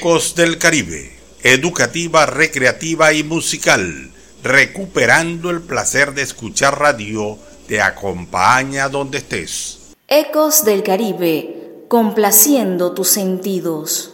Ecos del Caribe, educativa, recreativa y musical, recuperando el placer de escuchar radio, te acompaña donde estés. Ecos del Caribe, complaciendo tus sentidos.